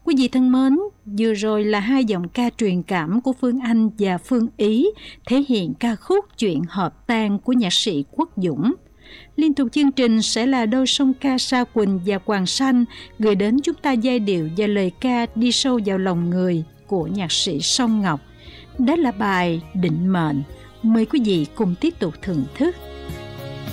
Quý vị thân mến, vừa rồi là hai giọng ca truyền cảm của Phương Anh và Phương Ý thể hiện ca khúc Chuyện hợp tang của nhạc sĩ Quốc Dũng. Liên tục chương trình sẽ là đôi song ca Sa Quỳnh và Hoàng Sanh gửi đến chúng ta giai điệu và lời ca đi sâu vào lòng người của nhạc sĩ Song Ngọc. Đó là bài Định Mệnh. Mời quý vị cùng tiếp tục thưởng thức.